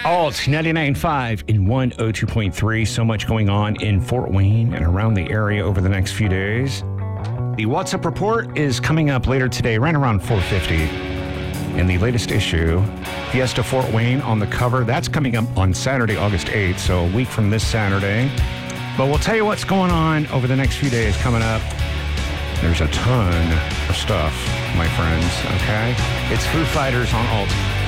Alt 99.5 and 102.3. So much going on in Fort Wayne and around the area over the next few days. The What's Up report is coming up later today, right around 4:50. And the latest issue, Fiesta Fort Wayne on the cover, that's coming up on Saturday, August 8th, so a week from this Saturday. But we'll tell you what's going on over the next few days coming up. There's a ton of stuff, my friends, okay? It's Foo Fighters on Alt.